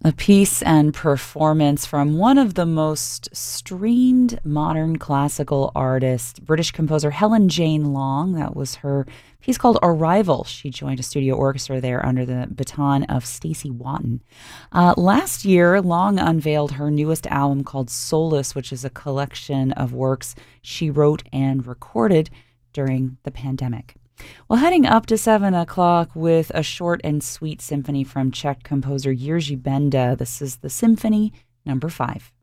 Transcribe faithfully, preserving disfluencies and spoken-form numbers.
A piece and performance from one of the most streamed modern classical artists, British composer Helen Jane Long. That was her piece called Arrival. She joined a studio orchestra there under the baton of Stacey Watton. Uh, last year, Long unveiled her newest album called Solace, which is a collection of works she wrote and recorded during the pandemic. Well, heading up to seven o'clock with a short and sweet symphony from Czech composer Jiří Benda. This is the Symphony Number Five.